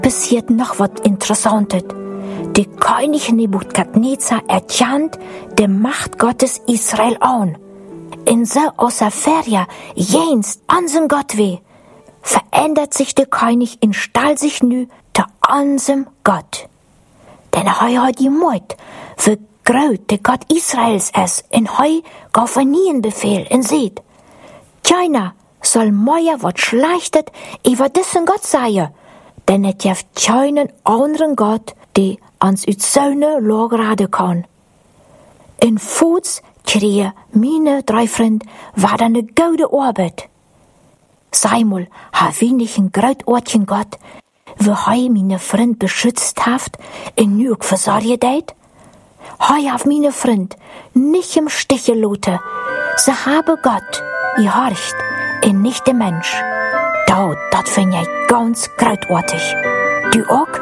passiert noch was Interessantes. Der König Nebukadnezar erkennt die Macht Gottes Israel an. In so außer Ferie jenst unseren Gott weh, verändert sich der König und stellt sich nu zu unserem Gott. Denn er hat die Macht, wie groß der Gott Israels ist, und er governieren Befehl und sieht, keiner soll mehr was Schlechtes über diesen Gott sagen, denn es gibt keinen anderen Gott, der ans aus seine Lage kann. In Fuß kriegen meine 3 Freunde war dann eine gute Arbeit. Seimal hat wenig ein großartigen Gott, wie er meine Freund beschützt hat und nu auch versorgt hat. Er hat meine Freund nicht im Stich gelassen. Sie haben Gott gehorcht und nicht der Mensch. Das finde ich ganz großartig. Du auch?